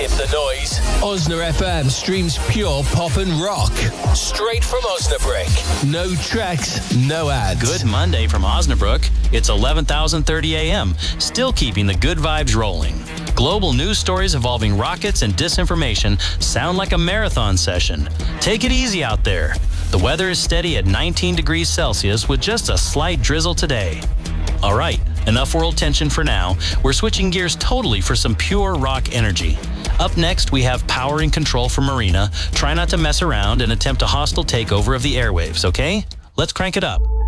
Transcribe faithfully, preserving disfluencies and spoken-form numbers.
Skip the noise. Osna F M streams pure pop and rock. Straight from Osnabrück. No tracks, no ads. Good Monday from Osnabrück. It's eleven thousand thirty a m Still keeping the good vibes rolling. Global news stories involving rockets and disinformation sound like a marathon session. Take it easy out there. The weather is steady at nineteen degrees Celsius with just a slight drizzle today. All right, enough world tension for now. We're switching gears totally for some pure rock energy. Up next, we have Power and Control from Marina. Try not to mess around and attempt a hostile takeover of the airwaves, okay? Let's crank it up.